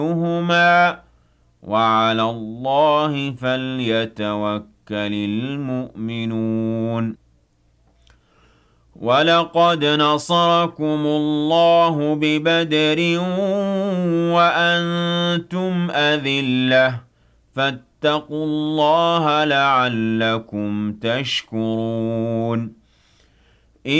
وعلى الله فليتوكل المؤمنون ولقد نصركم الله ببدر وأنتم أذلة فاتقوا الله لعلكم تشكرون